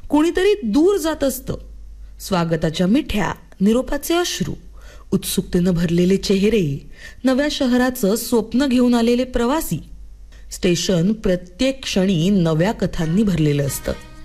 कोणीतरी दूर जात असतं. स्वागताच्या मिठ्या, निरोपाचे अश्रू, उत्सुकतेनं भरलेले चेहरे, नव्या शहराचं स्वप्न घेऊन आलेले प्रवासी. स्टेशन प्रत्येक क्षणी नव्या कथांनी भरलेलं असतं.